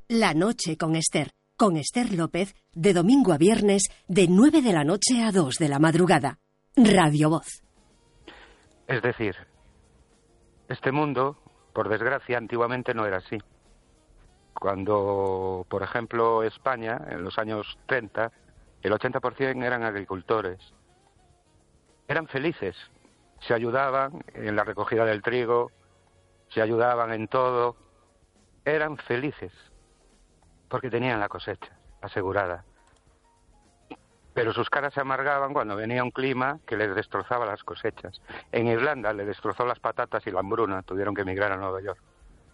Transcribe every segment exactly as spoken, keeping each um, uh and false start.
La noche con Esther. Con Esther López, de domingo a viernes, de nueve de la noche a dos de la madrugada. Radio Voz. Es decir, este mundo, por desgracia, antiguamente no era así. Cuando, por ejemplo, España, en los años treinta, el ochenta por ciento eran agricultores. Eran felices, se ayudaban en la recogida del trigo, se ayudaban en todo, eran felices, porque tenían la cosecha asegurada. Pero sus caras se amargaban cuando venía un clima que les destrozaba las cosechas. En Irlanda le destrozó las patatas y la hambruna, tuvieron que emigrar a Nueva York.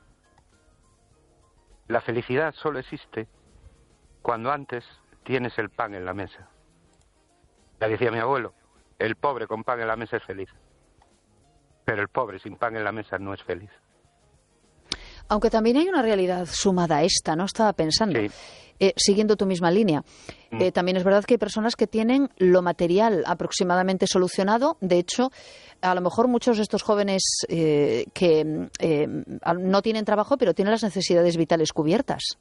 La felicidad solo existe cuando antes tienes el pan en la mesa. Ya decía mi abuelo, el pobre con pan en la mesa es feliz, pero el pobre sin pan en la mesa no es feliz. Aunque también hay una realidad sumada a esta, ¿no? Estaba pensando, sí. eh, siguiendo tu misma línea. Mm. Eh, también es verdad que hay personas que tienen lo material aproximadamente solucionado. De hecho, a lo mejor muchos de estos jóvenes eh, que eh, no tienen trabajo, pero tienen las necesidades vitales cubiertas.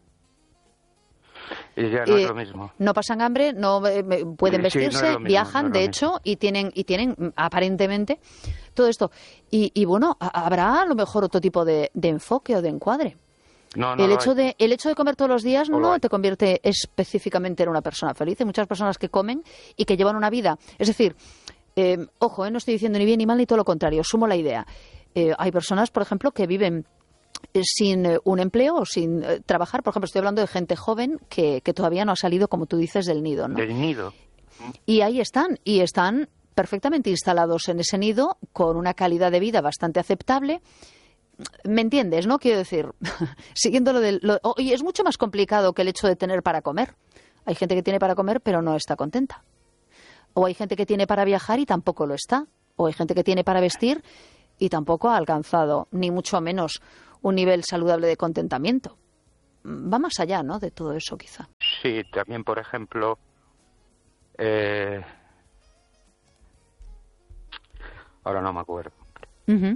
Y ya no eh, es lo mismo. No pasan hambre, no eh, pueden vestirse, sí, no mismo, viajan, no de mismo. hecho, y tienen y tienen aparentemente todo esto. Y, y bueno, a, habrá a lo mejor otro tipo de, de enfoque o de encuadre. No, no el hecho hay. de el hecho de comer todos los días no, no te convierte específicamente en una persona feliz. Hay muchas personas que comen y que llevan una vida. Es decir, eh, ojo, eh, no estoy diciendo ni bien ni mal ni todo lo contrario. Sumo la idea. Eh, hay personas, por ejemplo, que viven sin eh, un empleo o sin eh, trabajar. Por ejemplo, estoy hablando de gente joven que, que todavía no ha salido, como tú dices, del nido, ¿no? Del nido. Y ahí están, y están perfectamente instalados en ese nido, con una calidad de vida bastante aceptable. ¿Me entiendes, no? Quiero decir, siguiendo lo del... Lo, oh, y es mucho más complicado que el hecho de tener para comer. Hay gente que tiene para comer, pero no está contenta. O hay gente que tiene para viajar y tampoco lo está. O hay gente que tiene para vestir y tampoco ha alcanzado, ni mucho menos, un nivel saludable de contentamiento. Va más allá, ¿no?, de todo eso, quizá. Sí, también, por ejemplo, eh... ahora no me acuerdo. Uh-huh.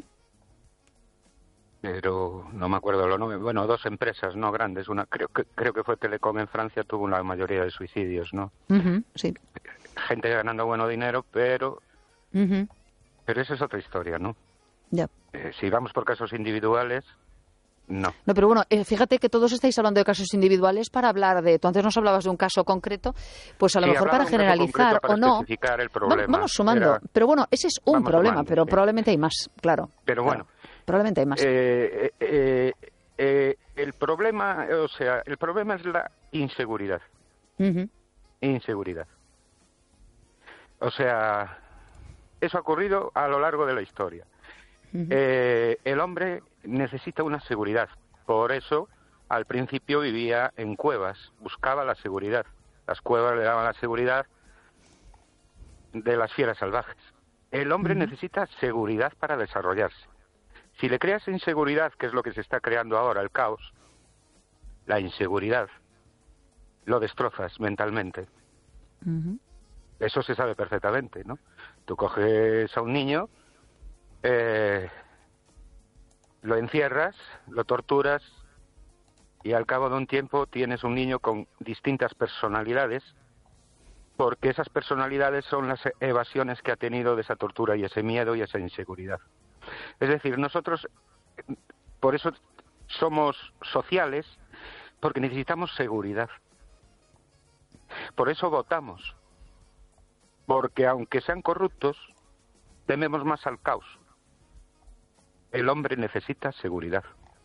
Pero no me acuerdo los nombres. Bueno, dos empresas, no grandes. Una creo que creo que fue Telecom en Francia, tuvo la mayoría de suicidios, ¿no? Uh-huh, sí. Gente ganando bueno dinero, pero... Uh-huh. Pero esa es otra historia, ¿no? Ya. Eh, si vamos por casos individuales, no. No, pero bueno, eh, fíjate que todos estáis hablando de casos individuales para hablar de... Tú antes nos hablabas de un caso concreto, pues a lo sí, mejor para generalizar para o no... el problema. Vamos sumando. Era... Pero bueno, ese es un vamos problema, sumando, pero sí. Probablemente hay más, claro. Pero claro. bueno... Probablemente hay más. Eh, eh, eh, el problema, o sea, el problema es la inseguridad. Uh-huh. Inseguridad. O sea, eso ha ocurrido a lo largo de la historia. Uh-huh. Eh, el hombre necesita una seguridad. Por eso, al principio vivía en cuevas, buscaba la seguridad. Las cuevas le daban la seguridad de las fieras salvajes. El hombre uh-huh. necesita seguridad para desarrollarse. Si le creas inseguridad, que es lo que se está creando ahora, el caos, la inseguridad, lo destrozas mentalmente. Uh-huh. Eso se sabe perfectamente, ¿no? Tú coges a un niño, eh, lo encierras, lo torturas, y al cabo de un tiempo tienes un niño con distintas personalidades, porque esas personalidades son las evasiones que ha tenido de esa tortura y ese miedo y esa inseguridad. Es decir, nosotros, por eso somos sociales, porque necesitamos seguridad. Por eso votamos. Porque aunque sean corruptos, tememos más al caos. El hombre necesita seguridad.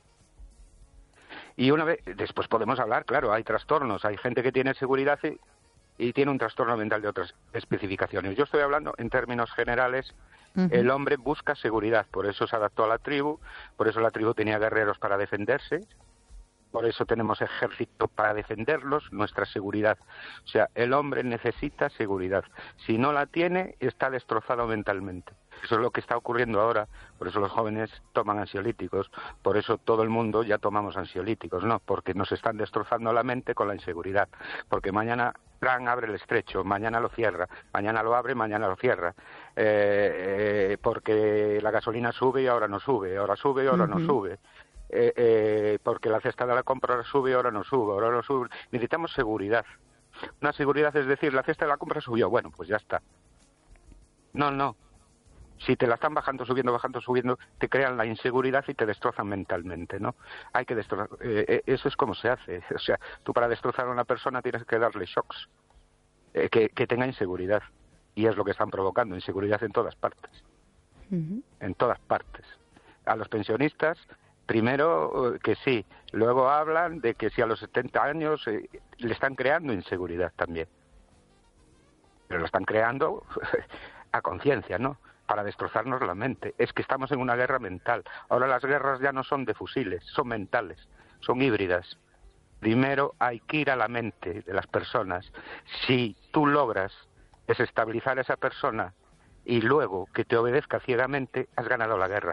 Y una vez, después podemos hablar, claro, hay trastornos, hay gente que tiene seguridad y, y tiene un trastorno mental de otras especificaciones. Yo estoy hablando en términos generales. Uh-huh. El hombre busca seguridad, por eso se adaptó a la tribu, por eso la tribu tenía guerreros para defenderse, por eso tenemos ejército para defenderlos, nuestra seguridad. O sea, el hombre necesita seguridad. Si no la tiene, está destrozado mentalmente. Eso es lo que está ocurriendo ahora, por eso los jóvenes toman ansiolíticos, por eso todo el mundo ya tomamos ansiolíticos, ¿no? Porque nos están destrozando la mente con la inseguridad, porque mañana Trump abre el estrecho, mañana lo cierra, mañana lo abre, mañana lo cierra, eh, eh, porque la gasolina sube y ahora no sube, ahora sube y ahora uh-huh. no sube. eh, eh, porque la cesta de la compra ahora sube, ahora no sube, ahora no sube. Necesitamos seguridad. Una seguridad es decir, la cesta de la compra subió, bueno, pues ya está. No, no. Si te la están bajando, subiendo, bajando, subiendo, te crean la inseguridad y te destrozan mentalmente, ¿no? Hay que destrozar. Eh, eh, eso es como se hace. O sea, tú para destrozar a una persona tienes que darle shocks, eh, que, que tenga inseguridad. Y es lo que están provocando, inseguridad en todas partes. Uh-huh. En todas partes. A los pensionistas, primero que sí. Luego hablan de que si a los setenta años eh, le están creando inseguridad también. Pero lo están creando a conciencia, ¿no? Para destrozarnos la mente. Es que estamos en una guerra mental. Ahora las guerras ya no son de fusiles, son mentales, son híbridas. Primero hay que ir a la mente de las personas. Si tú logras desestabilizar a esa persona y luego que te obedezca ciegamente, has ganado la guerra.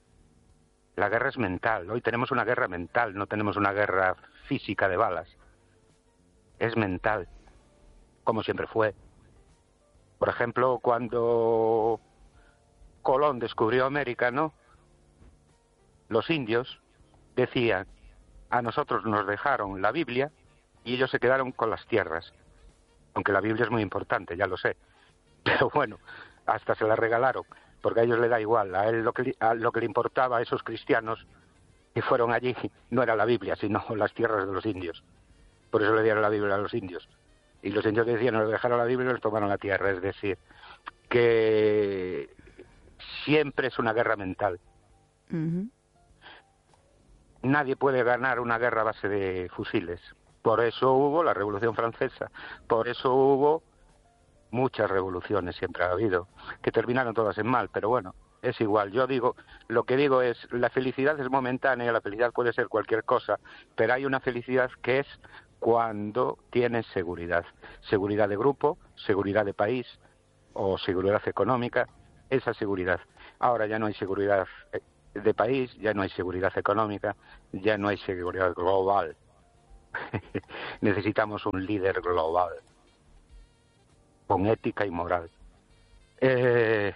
La guerra es mental. Hoy tenemos una guerra mental, no tenemos una guerra física de balas. Es mental, como siempre fue. Por ejemplo, cuando Colón descubrió América, ¿no? Los indios decían, a nosotros nos dejaron la Biblia y ellos se quedaron con las tierras. Aunque la Biblia es muy importante, ya lo sé. Pero bueno, hasta se la regalaron, porque a ellos le da igual. A él lo que, a lo que le importaba a esos cristianos que fueron allí no era la Biblia, sino las tierras de los indios. Por eso le dieron la Biblia a los indios. Y los indios decían, nos dejaron la Biblia y nos tomaron la tierra. Es decir, que siempre es una guerra mental. Uh-huh. Nadie puede ganar una guerra a base de fusiles. Por eso hubo la Revolución Francesa. Por eso hubo muchas revoluciones, siempre ha habido, que terminaron todas en mal. Pero bueno, es igual. Yo digo, lo que digo es, la felicidad es momentánea, la felicidad puede ser cualquier cosa, pero hay una felicidad que es cuando tienes seguridad. Seguridad de grupo, seguridad de país o seguridad económica. Esa seguridad. Ahora ya no hay seguridad de país, ya no hay seguridad económica, ya no hay seguridad global. Necesitamos un líder global, con ética y moral. Eh,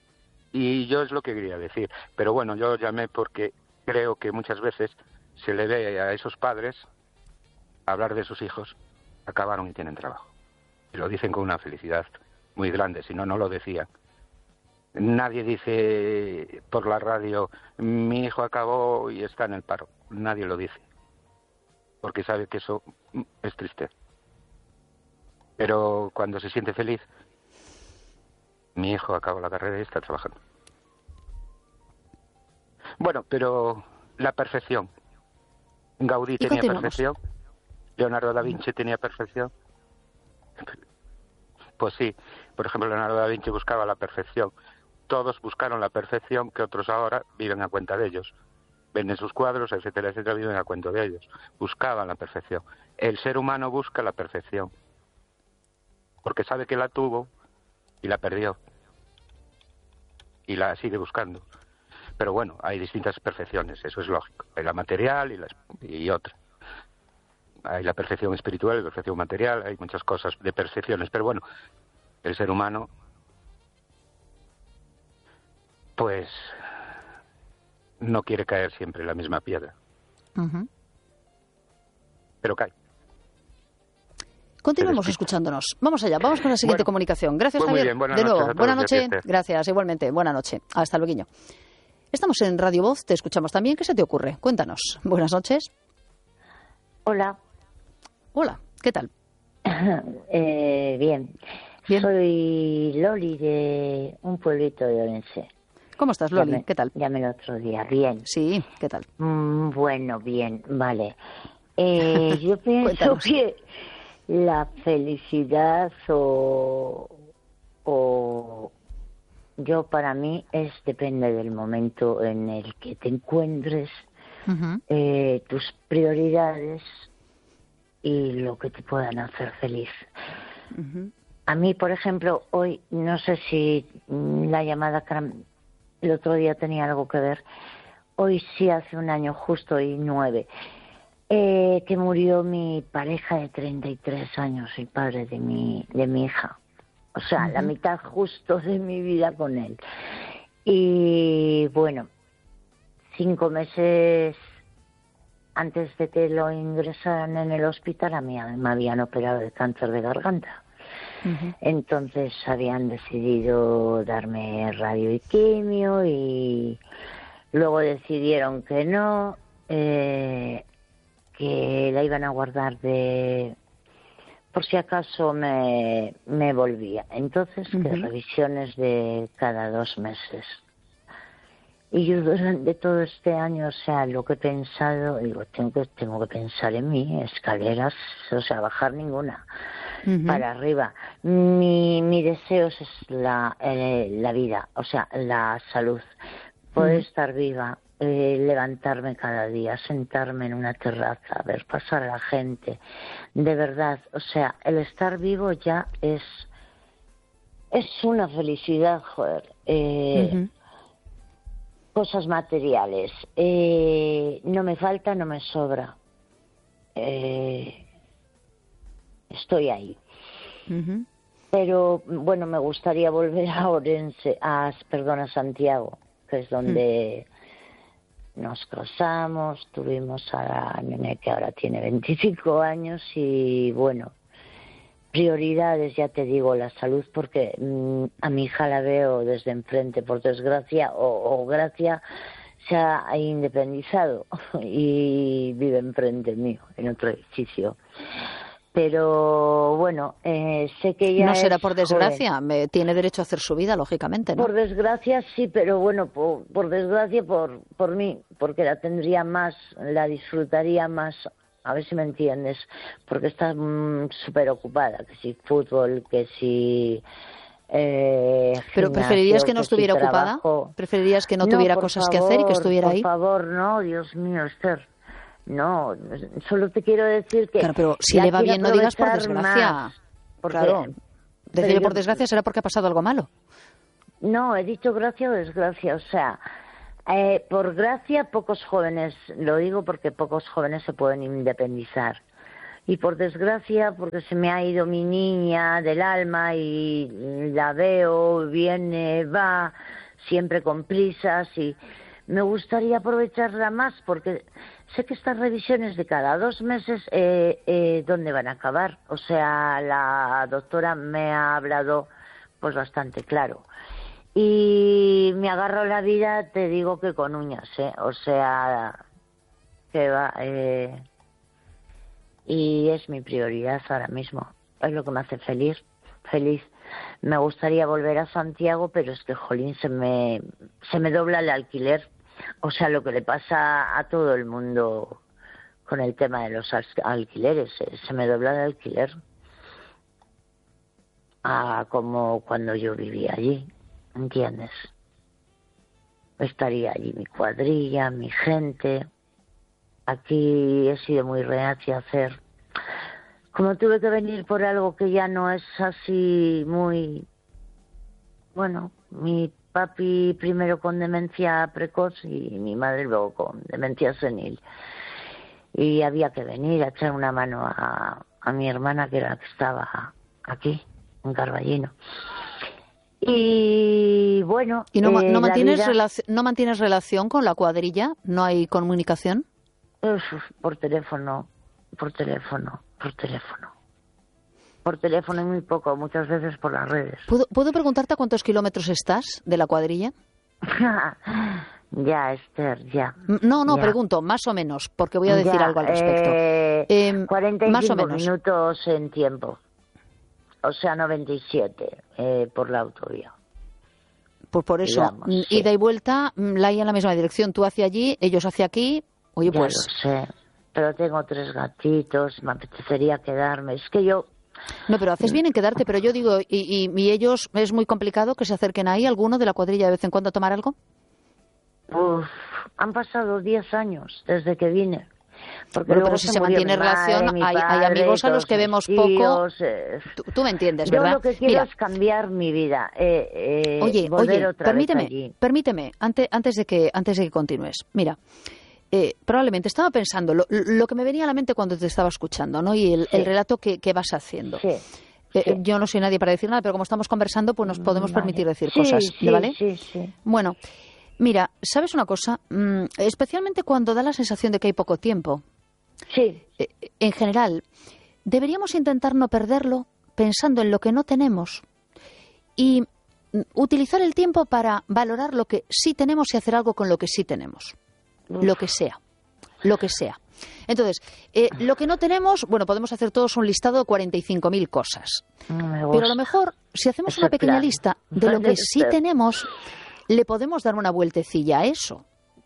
y yo es lo que quería decir. Pero bueno, yo llamé porque creo que muchas veces se le ve a esos padres hablar de sus hijos, acabaron y tienen trabajo. Y lo dicen con una felicidad muy grande, si no, no lo decían. Nadie dice por la radio, mi hijo acabó y está en el paro. Nadie lo dice, porque sabe que eso es triste. Pero cuando se siente feliz, mi hijo acabó la carrera y está trabajando. Bueno, pero la perfección. Gaudí tenía perfección, Leonardo da Vinci tenía perfección. Pues sí, por ejemplo, Leonardo da Vinci buscaba la perfección. Todos buscaron la perfección que otros ahora viven a cuenta de ellos. Venden sus cuadros, etcétera, etcétera, viven a cuenta de ellos. Buscaban la perfección. El ser humano busca la perfección, porque sabe que la tuvo y la perdió. Y la sigue buscando. Pero bueno, hay distintas perfecciones, eso es lógico. Hay la material y, la, y otra. Hay la perfección espiritual, la perfección material, hay muchas cosas de percepciones. Pero bueno, el ser humano, pues, no quiere caer siempre en la misma piedra. Uh-huh. Pero cae. Continuamos escuchándonos. Vamos allá, vamos con la siguiente bueno, comunicación. Gracias, pues Javier. Bien, buenas de nuevo, noches buenas noches. Gracias, igualmente. Buenas noches. Hasta luego. Estamos en Radio Voz, te escuchamos también. ¿Qué se te ocurre? Cuéntanos. Buenas noches. Hola. Hola, ¿qué tal? eh, bien. bien. Soy Loli de un pueblito de Orense. ¿Cómo estás, Loli? Llamé, ¿Qué tal? Llamé el otro día. Bien. Sí, ¿qué tal? Mm, bueno, bien, vale. Eh, yo pienso que la felicidad o, o yo para mí es depende del momento en el que te encuentres, uh-huh. eh, tus prioridades y lo que te puedan hacer feliz. Uh-huh. A mí, por ejemplo, hoy, no sé si la llamada el otro día tenía algo que ver, hoy sí hace un año justo y nueve, eh, que murió mi pareja de treinta y tres años, el padre de mi, de mi hija. O sea, uh-huh. la mitad justo de mi vida con él. Y bueno, cinco meses antes de que lo ingresaran en el hospital, a mí me habían operado de cáncer de garganta. Uh-huh. Entonces habían decidido darme radio y quimio y luego decidieron que no, eh, que la iban a guardar de por si acaso me, me volvía. Entonces, uh-huh. que revisiones de cada dos meses. Y yo durante todo este año, o sea, lo que he pensado, digo, tengo que, tengo que pensar en mí, escaleras, o sea, bajar ninguna. Uh-huh. Para arriba. Mi, mi deseo es la, eh, la vida, o sea, la salud. Poder uh-huh. estar viva, eh, levantarme cada día, sentarme en una terraza, ver pasar a la gente. De verdad, o sea, el estar vivo ya es, es una felicidad, joder. Eh, uh-huh. Cosas materiales. Eh, no me falta, no me sobra. Eh, Estoy ahí. Uh-huh. Pero, bueno, me gustaría volver a Orense, a, perdón, a Santiago, que es donde uh-huh. nos casamos, tuvimos a la nene que ahora tiene veinticinco años y, bueno, prioridades, ya te digo, la salud, porque mmm, a mi hija la veo desde enfrente, por desgracia, o, o gracia, se ha independizado y vive enfrente mío, en otro edificio. Pero bueno, eh, sé que ella no será es por desgracia, joven. Me, tiene derecho a hacer su vida, lógicamente, ¿no? Por desgracia sí, pero bueno, por, por desgracia por, por mí, porque la tendría más, la disfrutaría más, a ver si me entiendes, porque está mm, súper ocupada, que si fútbol, que si... Eh, ¿Pero gimnasio, preferirías que no que estuviera si ocupada? trabajo. ¿Preferirías que no, no tuviera cosas favor, que hacer y que estuviera por ahí? Por favor, no, Dios mío, Esther. No, solo te quiero decir que... Claro, pero si le va bien no digas por desgracia. Más, porque, claro, decirle por yo, desgracia será porque ha pasado algo malo. No, he dicho gracia o desgracia, o sea, eh, por gracia pocos jóvenes, lo digo porque pocos jóvenes se pueden independizar. Y por desgracia porque se me ha ido mi niña del alma y la veo, viene, va, siempre con prisas y me gustaría aprovecharla más porque... Sé que estas revisiones de cada dos meses, eh, eh, ¿dónde van a acabar? O sea, la doctora me ha hablado pues bastante claro. Y me agarro la vida, te digo que con uñas, ¿eh? O sea, que va... Eh, y es mi prioridad ahora mismo. Es lo que me hace feliz, feliz. Me gustaría volver a Santiago, pero es que, jolín, se me, se me dobla el alquiler. O sea, lo que le pasa a todo el mundo con el tema de los alquileres, se me dobla el alquiler ah, como cuando yo vivía allí, ¿entiendes? Estaría allí mi cuadrilla, mi gente. Aquí he sido muy reacia a hacer. Como tuve que venir por algo que ya no es así muy... Bueno, mi papi primero con demencia precoz y mi madre luego con demencia senil. Y había que venir a echar una mano a, a mi hermana, que era la que estaba aquí, en Carballino. Y bueno... ¿Y no, eh, no, mantienes, vida... relac- no mantienes relación con la cuadrilla? ¿No hay comunicación? Uf, por teléfono, por teléfono, por teléfono. Por teléfono y muy poco, muchas veces por las redes. ¿Puedo, ¿puedo preguntarte a cuántos kilómetros estás de la cuadrilla? Ya, Esther, ya. No, no, ya. Pregunto, más o menos, porque voy a decir ya, algo al respecto. Eh, eh, cuarenta y cinco más o menos. minutos en tiempo. O sea, noventa y siete eh, por la autovía. Pues por eso, Digamos, sí. Ida y vuelta, la hay en la misma dirección. Tú hacia allí, ellos hacia aquí. Oye, ya pues... lo sé, pero tengo tres gatitos, me apetecería quedarme. Es que yo... No, pero haces bien en quedarte, pero yo digo, y, y, y ellos, ¿es muy complicado que se acerquen ahí, alguno de la cuadrilla, de vez en cuando a tomar algo? Uf, han pasado diez años desde que vine. Porque bueno, pero si se, se mantiene relación, madre, hay, padre, hay amigos a los que vemos tíos, poco. Eh, tú, tú me entiendes, ¿verdad? Yo lo que quiero Mira, es cambiar mi vida. Eh, eh, oye, volver oye, otra permíteme, vez allí. permíteme, antes, antes de que, antes de que continúes. Mira, eh, probablemente estaba pensando lo, lo que me venía a la mente cuando te estaba escuchando, ¿no? Y el, sí. el relato que, que vas haciendo. Sí. Eh, sí. Yo no soy nadie para decir nada, pero como estamos conversando, pues nos podemos vale. permitir decir sí, cosas, sí, ¿vale? Sí, sí. Bueno. Mira, ¿sabes una cosa? Mm, especialmente cuando da la sensación de que hay poco tiempo. Sí. Eh, en general, deberíamos intentar no perderlo pensando en lo que no tenemos y mm, utilizar el tiempo para valorar lo que sí tenemos y hacer algo con lo que sí tenemos. Uf. Lo que sea. Lo que sea. Entonces, eh, lo que no tenemos, bueno, podemos hacer todos un listado de cuarenta y cinco mil cosas. No Pero a lo mejor, si hacemos ese una pequeña plan. lista de lo que sí Ese- tenemos, le podemos dar una vueltecilla a eso.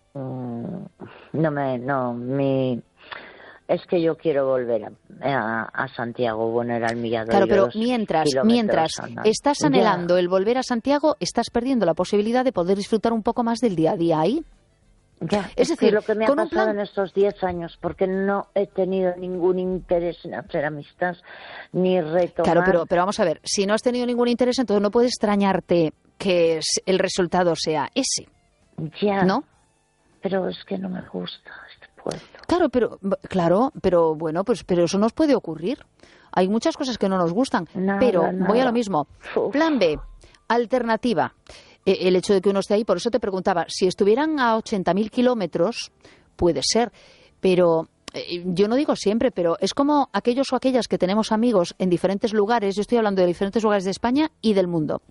Mm, No me, no, mi, es que yo quiero volver a, a, a Santiago, bueno, era el milladoiro. Claro, pero dos mientras, kilómetros mientras andando. estás Ya. anhelando el volver a Santiago, estás perdiendo la posibilidad de poder disfrutar un poco más del día a día ahí. Ya, Es es, decir, que lo que me ha con un pasado plan- en estos diez años, porque no he tenido ningún interés en hacer amistad, ni retomar. Claro, pero, pero vamos a ver, si no has tenido ningún interés, entonces no puedes extrañarte que es- el resultado sea ese, Ya, ¿no? pero es que no me gusta este pueblo. Claro, pero claro, pero bueno, pues pero eso nos puede ocurrir. Hay muchas cosas que no nos gustan, Nada, pero nada. voy a lo mismo. Uf. Plan B, alternativa. Eh, el hecho de que uno esté ahí, por eso te preguntaba, si estuvieran a ochenta mil kilómetros, puede ser, pero eh, yo no digo siempre, pero es como aquellos o aquellas que tenemos amigos en diferentes lugares, yo estoy hablando de diferentes lugares de España y del mundo.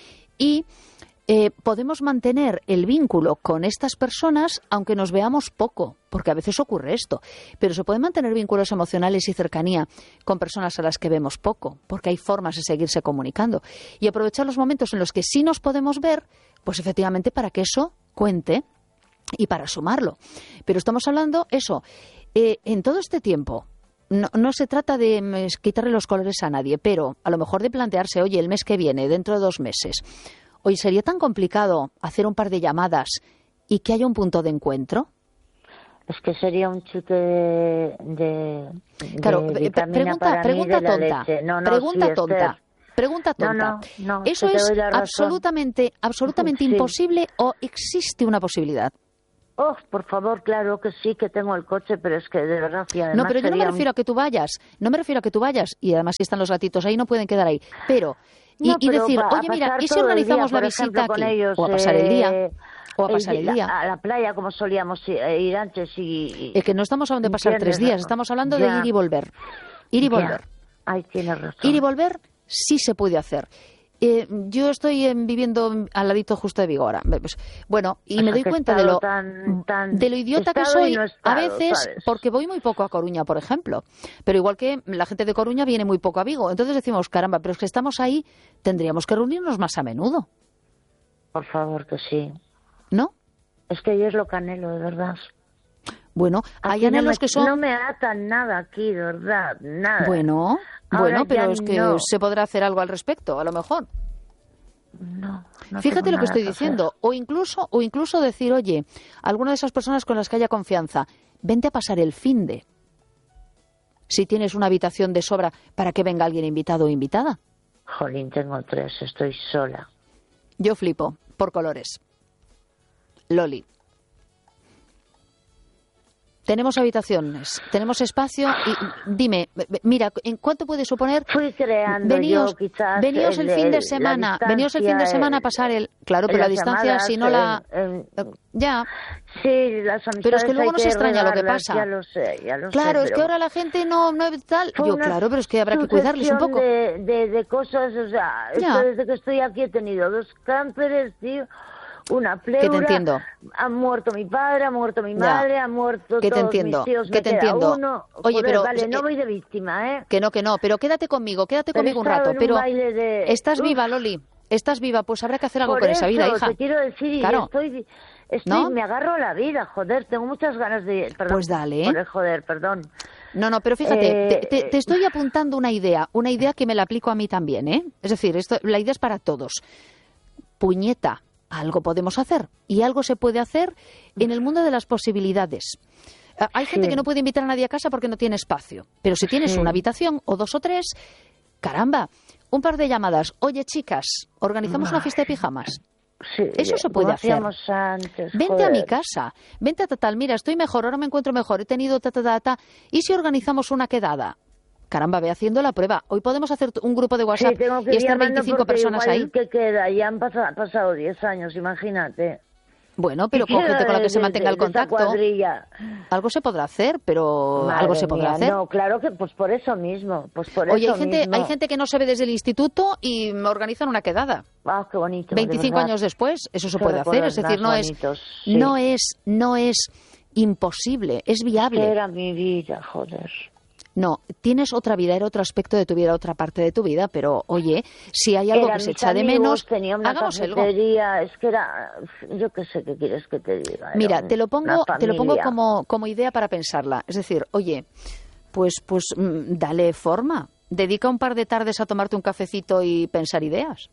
Y eh, podemos mantener el vínculo con estas personas aunque nos veamos poco, porque a veces ocurre esto, pero se pueden mantener vínculos emocionales y cercanía con personas a las que vemos poco, porque hay formas de seguirse comunicando y aprovechar los momentos en los que sí nos podemos ver, pues efectivamente para que eso cuente y para sumarlo. Pero estamos hablando, eso, eh, en todo este tiempo. No, no se trata de mm, quitarle los colores a nadie, pero a lo mejor de plantearse, oye, el mes que viene, dentro de dos meses, oye, ¿sería tan complicado hacer un par de llamadas y que haya un punto de encuentro? Es que sería un chute de, de, Claro, de pe- vitamina pregunta, para pregunta mí de la tonta, leche. No, no, pregunta sí, tonta, Esther. pregunta No, tonta. no, no, ¿Eso que te es doy la razón. absolutamente, absolutamente Sí. imposible o existe una posibilidad? Oh, por favor, claro que sí, que tengo el coche, pero es que de verdad, y además No, pero yo no me sería un- refiero a que tú vayas, no me refiero a que tú vayas, y además si están los gatitos ahí no pueden quedar ahí, pero y, No, y pero decir, pa- a oye, mira, pasar ¿y si todo el organizamos día, la por ejemplo, visita con aquí? ellos, O a pasar el día, eh, o a pasar el día. A la playa, como solíamos i- ir antes y... Es que no estamos hablando de pasar tres ¿Entiendes? días, estamos hablando de Ya. ir y volver. Ir y Ya. volver. Ay, tienes razón. Ir y volver sí se puede hacer. Eh, yo estoy eh, viviendo al ladito justo de Vigo ahora. Pues, bueno, y O me sea, doy que he cuenta de estado lo, tan- tan- de lo idiota que estado y soy no he a estado, veces, ¿sabes? porque voy muy poco a Coruña, por ejemplo. Pero igual que la gente de Coruña viene muy poco a Vigo. Entonces decimos, caramba, pero es que estamos ahí, tendríamos que reunirnos más a menudo, Por favor, que sí. ¿no? Es que yo es lo que anhelo, de verdad. Bueno, hay Aquí no anhelos me- que son... No me atan nada aquí, de verdad, nada. Bueno, Ahora bueno, pero ya es que no. se podrá hacer algo al respecto, a lo mejor. No, no Fíjate tengo lo que nada estoy hacer. diciendo, o incluso, o incluso decir, oye, alguna de esas personas con las que haya confianza, vente a pasar el finde. Si tienes una habitación de sobra para que venga alguien invitado o invitada. Jolín, tengo tres, estoy sola. Yo flipo, por colores. Loli. Tenemos habitaciones, tenemos espacio y dime, mira, ¿en cuánto puede suponer? Fui creando Veníos, yo quizás... veníos el, el- fin de el- semana, la veníos el fin de distancia, semana a el- pasar el... Claro, pero la las distancia, llamadas, si no la... en- en- Ya, Sí, las amistades pero es que luego hay no se extraña lo que regarlas, pasa. Ya lo sé, ya lo sé. claro, es pero que ahora la gente no, no es tal... fue Yo, una claro, pero es que habrá que cuidarles un sucesión poco. De, de, de cosas, o sea, Ya. esto desde que estoy aquí he tenido dos cánceres, tío, una pleura. Que te entiendo. Ha muerto mi padre, ha muerto mi Ya. madre, ha muerto Que te todos entiendo, mis tíos, que me te queda entiendo. uno. Oye, Joder, pero, vale, eh, no voy de víctima, ¿eh? Que no, que no, pero quédate conmigo, quédate Pero he conmigo un estado rato. en un Pero baile de- estás Uf. viva, Loli, estás viva, pues habrá que hacer algo Por con esa vida, eso, hija. te quiero decir, y Claro. estoy, estoy ¿No? me agarro a la vida, joder, tengo muchas ganas de... Perdón, Pues dale. Por el joder, perdón. No, no, pero fíjate, Eh, te, te- te estoy apuntando una idea, una idea que me la aplico a mí también, ¿eh? Es decir, esto, la idea es para todos. Puñeta, algo podemos hacer y algo se puede hacer en el mundo de las posibilidades. Ah, Hay gente Sí. que no puede invitar a nadie a casa porque no tiene espacio, pero si tienes Sí. una habitación o dos o tres, caramba, un par de llamadas. Oye, chicas, organizamos una fiesta de pijamas. Sí, Eso se como puede hacer. hacíamos antes, Vente a joder. mi casa, vente a tal, mira, estoy mejor, ahora me encuentro mejor, he tenido ta, ta, ta, ta. ¿Y si organizamos una quedada? Caramba, ve haciendo la prueba. Hoy podemos hacer un grupo de WhatsApp Sí, tengo que y ir estar llamando veinticinco porque personas igual ahí. que queda, ya han pasado, pasado diez años, imagínate. Bueno, pero con gente con la que se mantenga el contacto. Cuadrilla. Algo se podrá hacer, pero Madre algo se podrá mía, hacer. No, claro que pues por eso mismo. Pues por Oye, eso hay gente, mismo. hay gente que no se ve desde el instituto y me organizan una quedada. Ah, qué bonito. veinticinco de años después, eso se Qué puede hacer. Es decir, recuerdos no más es, bonitos, sí. no es, no es imposible, es viable. Era mi vida, joder. No, tienes otra vida, era otro aspecto de tu vida, otra parte de tu vida, pero oye, si hay algo Eran que se mis echa de amigos, menos, tenía una hagamos algo. cafetería, es que era, yo qué sé qué quieres que te diga. Era Mira, un- te lo pongo, una te lo pongo familia. como, como idea para pensarla. Es decir, oye, pues, pues mm, dale forma. Dedica un par de tardes a tomarte un cafecito y pensar ideas.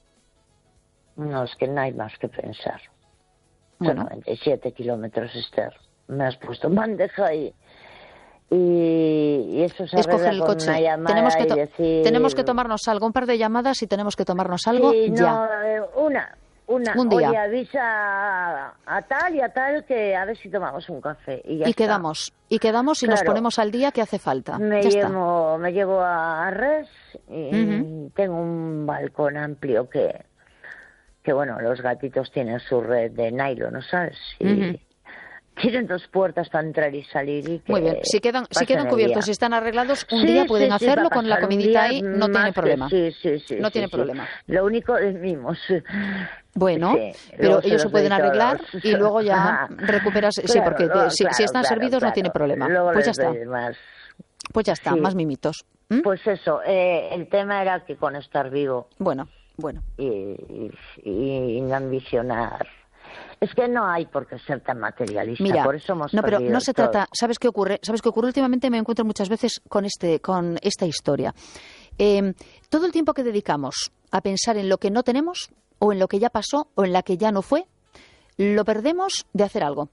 No, es que no hay más que pensar. Bueno. Son noventa y siete kilómetros, Esther. Me has puesto en bandeja y, y, y eso se Es coger arregla el con coche. una llamada Tenemos que, y to- decir... tenemos que tomarnos algo, un par de llamadas y tenemos que tomarnos algo Sí, ya. no, eh, una, una. Un día. Oye, avisa a, a tal y a tal que a ver si tomamos un café. Y, ya Y está. quedamos, y quedamos y nos Claro. ponemos al día que hace falta. Me Ya está. llevo, me llevo a Res y Ujú. tengo un balcón amplio que, que, bueno, los gatitos tienen su red de nylon, ¿no sabes? Y Ujú. tienen dos puertas para entrar y salir y que Muy bien, si quedan, si pasen quedan el cubiertos y día. están arreglados, un Sí, día pueden sí, sí, hacerlo para con la pasar un comidita día ahí, no más tiene que- problema. Sí, sí, sí. No sí, tiene sí. problema. Lo único es mimos. Bueno, Sí, pero luego se ellos se los pueden doy arreglar todos. y luego ya Ajá. recuperas. Sí, Claro, porque te- luego, si, si claro, están claro, servidos no claro. tiene problema. Luego Pues ya les está. doy más. Pues ya está, Sí. más mimitos. ¿Mm? Pues eso, eh, el tema era que con estar vivo Bueno, bueno. y, y, y no ambicionar. Es que no hay por qué ser tan materialista, Mira, por eso hemos no, pero perdido no se todo. trata. ¿Sabes qué ocurre? ¿Sabes qué ocurre? Últimamente me encuentro muchas veces con este, con esta historia. Eh, todo el tiempo que dedicamos a pensar en lo que no tenemos, o en lo que ya pasó, o en la que ya no fue, lo perdemos de hacer algo.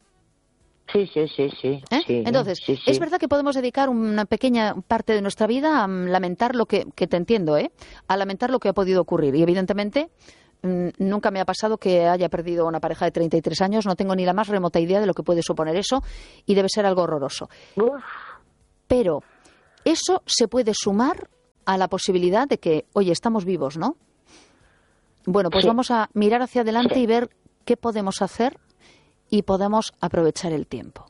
Sí, sí, sí, sí. ¿Eh? sí, Entonces, sí, sí. es verdad que podemos dedicar una pequeña parte de nuestra vida a mm, lamentar lo que, que te entiendo, ¿eh? A lamentar lo que ha podido ocurrir. Y evidentemente, mm, nunca me ha pasado que haya perdido una pareja de treinta y tres años. No tengo ni la más remota idea de lo que puede suponer eso y debe ser algo horroroso. Uf, Pero eso se puede sumar a la posibilidad de que, oye, estamos vivos, ¿no? Bueno, pues Sí. vamos a mirar hacia adelante Sí. y ver qué podemos hacer y podemos aprovechar el tiempo.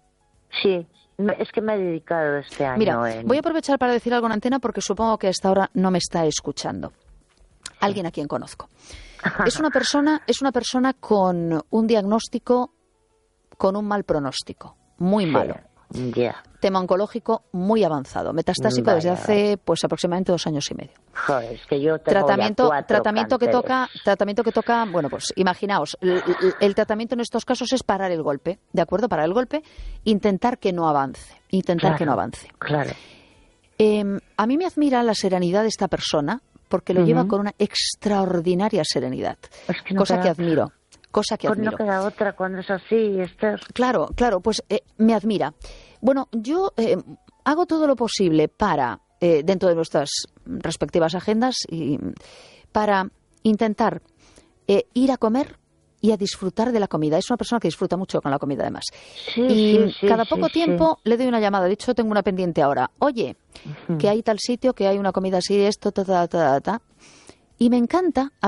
sí, me- es que me he dedicado este año Mira, en... voy a aprovechar para decir algo en antena porque supongo que hasta ahora no me está escuchando. Alguien a quien conozco. Es una persona, es una persona con un diagnóstico, con un mal pronóstico, muy Sí, malo. Ya, Tema oncológico muy avanzado, metastásico desde Vaya, hace pues aproximadamente dos años y medio. joder, es que yo tengo Tratamiento, ya cuatro tratamiento que cánceres. toca, tratamiento que toca, bueno, pues imaginaos, el, el- el tratamiento en estos casos es parar el golpe, ¿de acuerdo? Parar el golpe, intentar que no avance, intentar Claro, que no avance. Claro. Eh, a mí me admira la serenidad de esta persona porque lo Ujú. lleva con una extraordinaria serenidad, Es que no cosa queda- que admiro, cosa que Pues admiro. no queda otra cuando es así, Esther. Claro, claro, pues eh, me admira. Bueno, yo eh, hago todo lo posible para, eh, dentro de nuestras respectivas agendas, y para intentar eh, ir a comer y a disfrutar de la comida. Es una persona que disfruta mucho con la comida, además. Sí, y sí, sí, cada sí, poco sí. tiempo le doy una llamada. De hecho, tengo una pendiente ahora. Oye, que hay tal sitio, que hay una comida así, esto, ta, ta, ta, ta, ta. Y me encanta